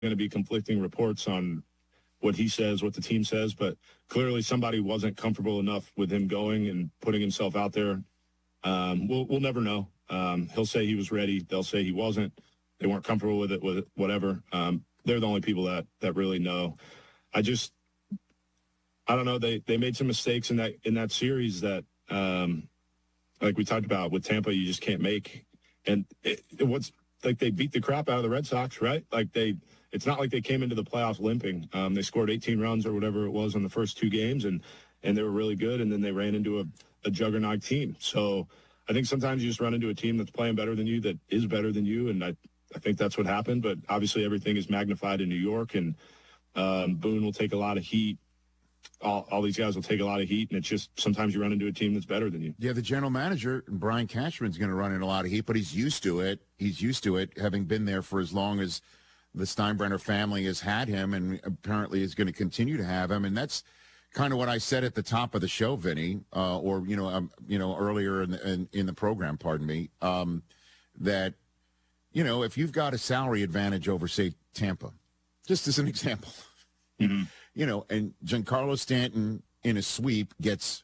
going to be conflicting reports on what he says, what the team says, but clearly somebody wasn't comfortable enough with him going and putting himself out there. We'll never know. He'll say he was ready. They'll say he wasn't. They weren't comfortable with it, whatever. They're the only people that really know. I don't know. They made some mistakes in that series that, like we talked about with Tampa, you just can't make. And they beat the crap out of the Red Sox, right? It's not like they came into the playoffs limping. They scored 18 runs or whatever it was in the first two games, and they were really good, and then they ran into a juggernaut team. So I think sometimes you just run into a team that's playing better than you, that is better than you, and I think that's what happened. But obviously everything is magnified in New York, and Boone will take a lot of heat. All these guys will take a lot of heat, and it's just sometimes you run into a team that's better than you. Yeah, the general manager, Brian Cashman's going to run in a lot of heat, but he's used to it. He's used to it, having been there for as long as the Steinbrenner family has had him, and apparently is going to continue to have him. And that's kind of what I said at the top of the show, Vinny, or earlier in the program. Pardon me. That if you've got a salary advantage over, say, Tampa, just as an example, mm-hmm. And Giancarlo Stanton in a sweep gets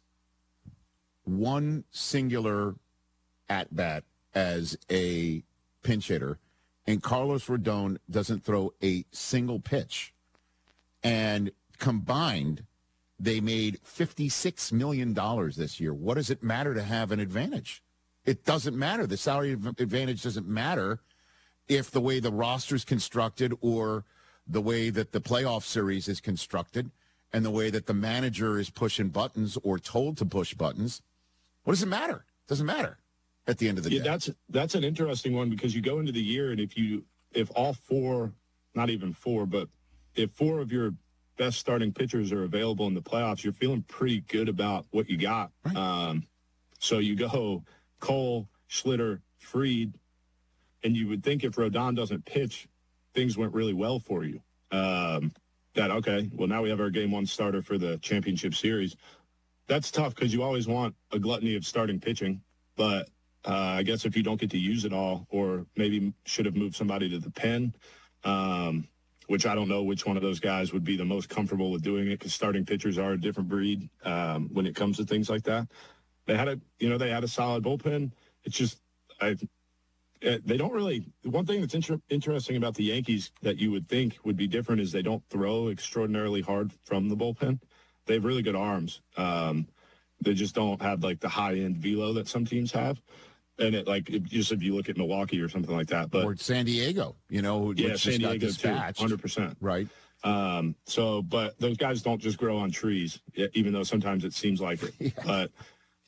one singular at bat as a pinch hitter, and Carlos Rodon doesn't throw a single pitch. And combined, they made $56 million this year. What does it matter to have an advantage? It doesn't matter. The salary advantage doesn't matter if the way the roster's constructed or the way that the playoff series is constructed and the way that the manager is pushing buttons or told to push buttons. What does it matter? It doesn't matter at the end of the day. That's an interesting one, because you go into the year, and if all four, not even four, but if four of your best starting pitchers are available in the playoffs, you're feeling pretty good about what you got. Right. So you go Cole, Schlitter, Fried, and you would think if Rodon doesn't pitch, things went really well for you. Now we have our game one starter for the championship series. That's tough because you always want a gluttony of starting pitching, but I guess if you don't get to use it all, or maybe should have moved somebody to the pen, which I don't know which one of those guys would be the most comfortable with doing it, because starting pitchers are a different breed when it comes to things like that. They had a solid bullpen. It's just they don't really. One thing that's interesting about the Yankees that you would think would be different is they don't throw extraordinarily hard from the bullpen. They have really good arms. They just don't have the high end velo that some teams have. And if you look at Milwaukee or something like that, or San Diego, San Diego too, dispatched. 100%, right. But those guys don't just grow on trees, even though sometimes it seems like it. Yeah. But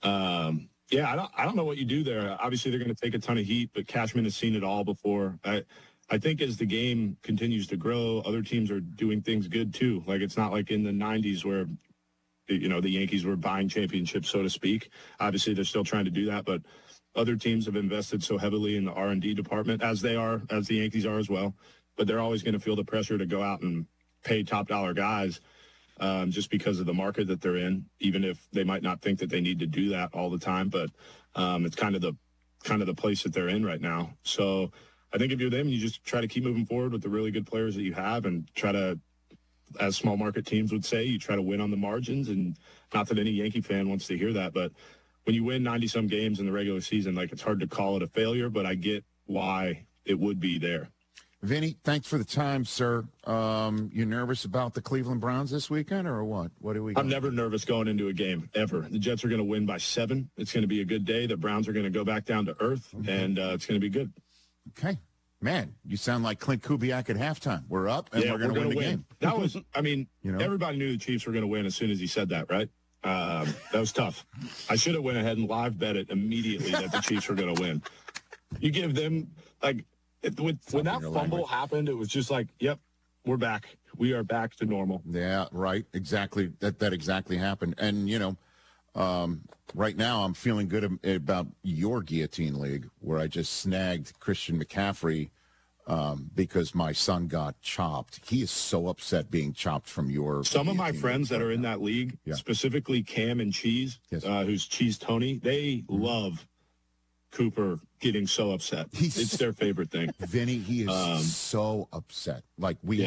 I don't know what you do there. Obviously, they're going to take a ton of heat, but Cashman has seen it all before. I think as the game continues to grow, other teams are doing things good too. It's not like in the 90s where the Yankees were buying championships, so to speak. Obviously, they're still trying to do that, but other teams have invested so heavily in the R&D department, as the Yankees are as well. But they're always going to feel the pressure to go out and pay top-dollar guys just because of the market that they're in, even if they might not think that they need to do that all the time. But it's kind of the place that they're in right now. So I think if you're them, you just try to keep moving forward with the really good players that you have, and try to, as small market teams would say, you try to win on the margins. And not that any Yankee fan wants to hear that, but when you win 90-some games in the regular season, it's hard to call it a failure, but I get why it would be there. Vinny, thanks for the time, sir. You nervous about the Cleveland Browns this weekend, or what? What do we got? I'm never nervous going into a game, ever. The Jets are going to win by 7. It's going to be a good day. The Browns are going to go back down to earth, and it's going to be good. Okay. Man, you sound like Clint Kubiak at halftime. We're up, and we're going to win the game. That was, everybody knew the Chiefs were going to win as soon as he said that, right? That was tough. I should have went ahead and live bet it immediately that the Chiefs were going to win. You give them, when that fumble happened, it was just yep, we're back. We are back to normal. Yeah, right. Exactly. That exactly happened. And, right now I'm feeling good about your guillotine league, where I just snagged Christian McCaffrey because my son got chopped. He is so upset being chopped from your. Some of my friends that are in that league, specifically Cam and Cheese, who's Cheese Tony, they love Cooper getting so upset. He's- It's their favorite thing. Vinny, he is so upset. Like we